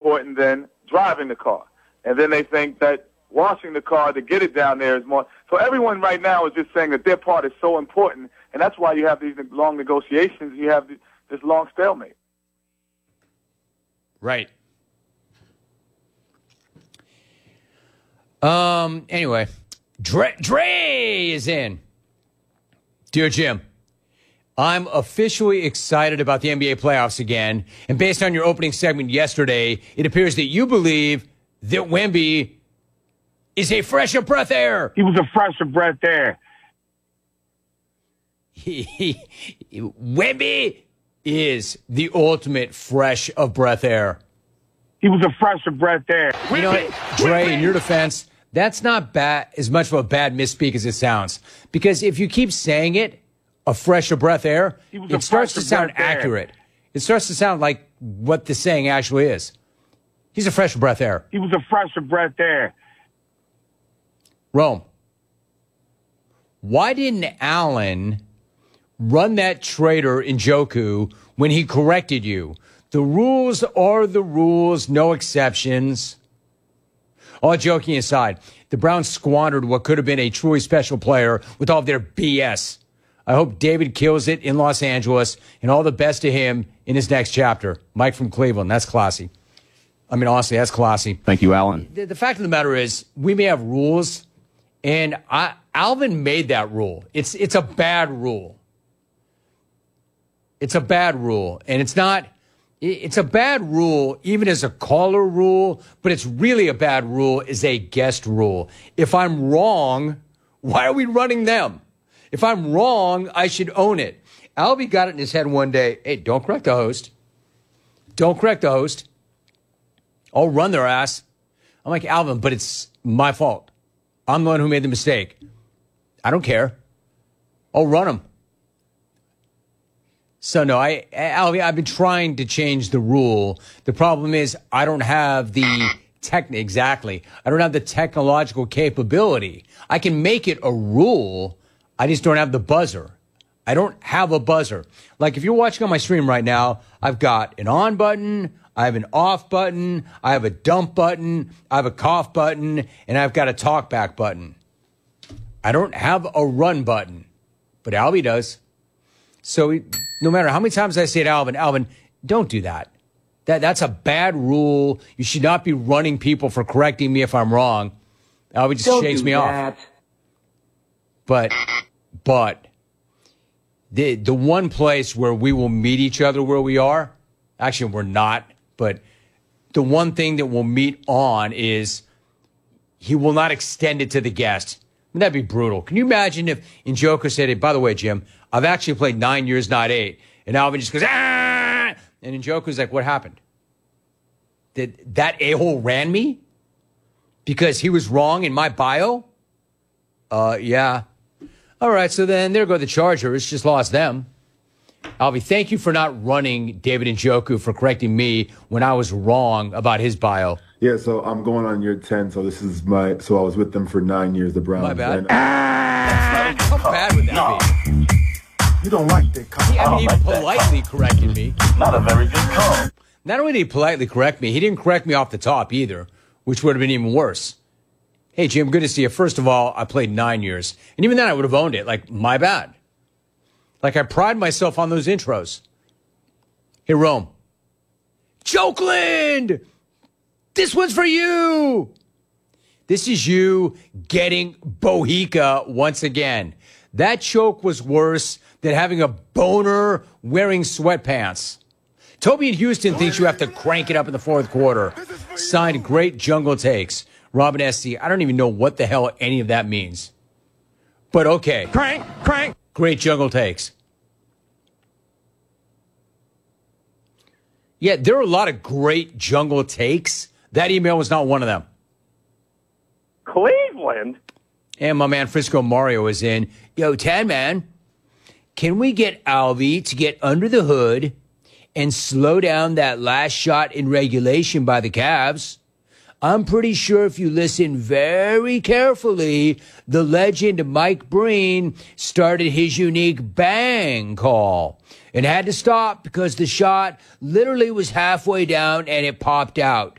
important than driving the car. And then they think that washing the car to get it down there is more. So everyone right now is just saying that their part is so important, and that's why you have these long negotiations. You have this long stalemate. Right. Anyway, Dre is in. Dear Jim, I'm officially excited about the NBA playoffs again. And based on your opening segment yesterday, it appears that you believe that Wemby is a fresh of breath air. He was a fresh of breath air. Wemby is the ultimate fresh of breath air. He was a fresh of breath air. You know what, Dre, in your defense, that's not bad, as much of a bad misspeak as it sounds. Because if you keep saying it, a fresh of breath air, it starts to sound accurate. It starts to sound like what the saying actually is. He's a fresh of breath air. He was a fresh of breath air. Rome, why didn't Allen run that traitor Njoku when he corrected you? The rules are the rules, no exceptions. All joking aside, the Browns squandered what could have been a truly special player with all of their BS. I hope David kills it in Los Angeles, and all the best to him in his next chapter. Mike from Cleveland, that's classy. I mean, honestly, that's classy. Thank you, Alan. The fact of the matter is, we may have rules, and Alvin made that rule. It's a bad rule. It's a bad rule, and it's not... It's a bad rule, even as a caller rule, but it's really a bad rule as a guest rule. If I'm wrong, why are we running them? If I'm wrong, I should own it. Albie got it in his head one day. Hey, don't correct the host. Don't correct the host. I'll run their ass. I'm like, Alvin, but it's my fault. I'm the one who made the mistake. I don't care. I'll run them. So, no, Albie, I've been trying to change the rule. The problem is I don't have the I don't have the technological capability. I can make it a rule. I just don't have the buzzer. I don't have a buzzer. Like if you're watching on my stream right now, I've got an on button, I have an off button, I have a dump button, I have a cough button, and I've got a talk back button. I don't have a run button, but Albie does. So no matter how many times I say to Alvin, don't do that. That's a bad rule. You should not be running people for correcting me if I'm wrong. Albie just shakes me off. But the one place where we will meet each other where we are, actually we're not, but the one thing that we'll meet on is he will not extend it to the guest. Wouldn't that be brutal? Can you imagine if Njoku said, hey, by the way, Jim, I've actually played 9 years, not 8. And Alvin just goes, ah! And Njoku's like, what happened? Did that a-hole ran me? Because he was wrong in my bio? Yeah. All right, so then there go the Chargers. Just lost them. Alvin, thank you for not running David Njoku for correcting me when I was wrong about his bio. Yeah, so I'm going on year 10, so this is so I was with them for 9 years, the Browns. My bad. How bad would that be? You don't like that call. I mean, he politely corrected me. Not a very good call. Not only did he politely correct me, he didn't correct me off the top either, which would have been even worse. Hey, Jim, good to see you. First of all, I played 9 years. And even then, I would have owned it. Like, my bad. Like, I pride myself on those intros. Hey, Rome. Jokeland! This one's for you! This is you getting Bohica once again. That choke was worse than having a boner wearing sweatpants. Toby in Houston thinks you have to crank it up in the fourth quarter. Signed, Great Jungle Takes. Robin SC. I don't even know what the hell any of that means. But okay. Crank. Great Jungle Takes. Yeah, there are a lot of great jungle takes. That email was not one of them. Cleveland? And my man Frisco Mario is in. Yo, Tad Man, can we get Alvy to get under the hood and slow down that last shot in regulation by the Cavs? I'm pretty sure if you listen very carefully, the legend Mike Breen started his unique bang call and had to stop because the shot literally was halfway down and it popped out.